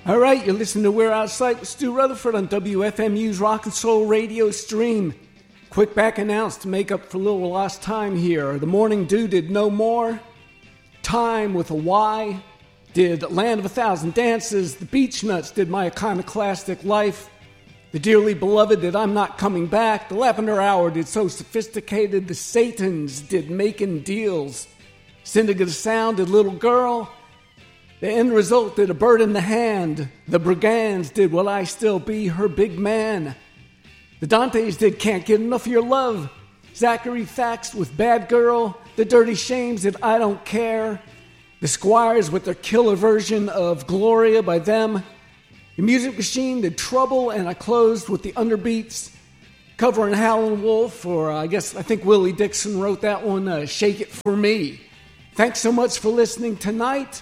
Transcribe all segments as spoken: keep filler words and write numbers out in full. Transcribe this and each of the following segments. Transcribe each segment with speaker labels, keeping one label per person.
Speaker 1: All right, you're listening to We're Outside with Stu Rutherford on W F M U's Rock and Soul Radio stream. Quick back announce to make up for a little lost time here. The Morning Dew did No More. Time with a Y did Land of a Thousand Dances. The Beach Nuts did My Iconoclastic Life. The Dearly Beloved did I'm Not Coming Back. The Lavender Hour did So Sophisticated. The Satans did Making Deals. Syndicate of Sound did Little Girl. The End Result did A Bird in the Hand. The Brigands did Will I Still Be Her Big Man. The Dantes did Can't Get Enough of Your Love. Zachary Thax with Bad Girl. The Dirty Shames did I Don't Care. The Squires with their killer version of Gloria by them. The Music Machine did Trouble, and I closed with the Underbeats covering Howlin' Wolf, or uh, I guess I think Willie Dixon wrote that one, uh, Shake It For Me. Thanks so much for listening tonight.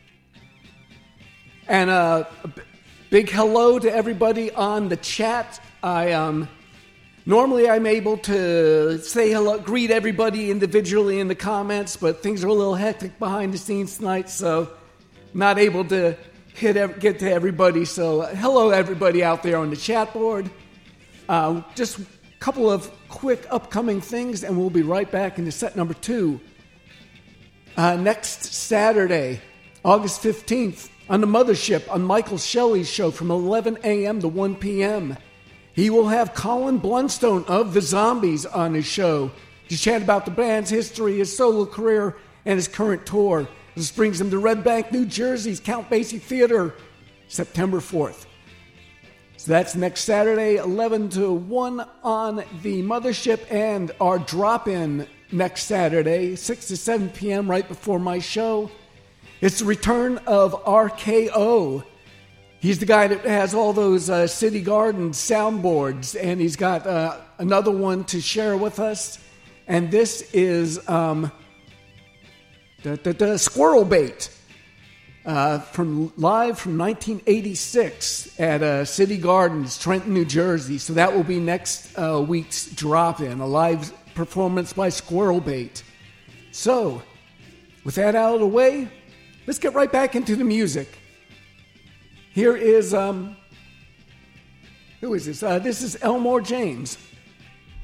Speaker 1: And uh, a b- big hello to everybody on the chat. I um, normally I'm able to say hello, greet everybody individually in the comments, but things are a little hectic behind the scenes tonight, so not able to hit get to everybody. So uh, hello everybody out there on the chat board. Uh, just a couple of quick upcoming things, and we'll be right back into set number two. Uh, next Saturday, August fifteenth. On the Mothership, on Michael Shelley's show from eleven a.m. to one p.m. He will have Colin Blunstone of The Zombies on his show to chat about the band's history, his solo career, and his current tour. This brings him to Red Bank, New Jersey's Count Basie Theater, September fourth. So that's next Saturday, eleven to one on the Mothership, and our drop-in next Saturday, six to seven p.m. right before my show. It's the return of R K O. He's the guy that has all those uh, City Gardens soundboards, and he's got uh, another one to share with us. And this is um, the, the, the Squirrel Bait, uh, from live from nineteen eighty-six at uh, City Gardens, Trenton, New Jersey. So that will be next uh, week's drop-in, a live performance by Squirrel Bait. So, with that out of the way, let's get right back into the music. Here is, um, who is this? Uh, this is Elmore James.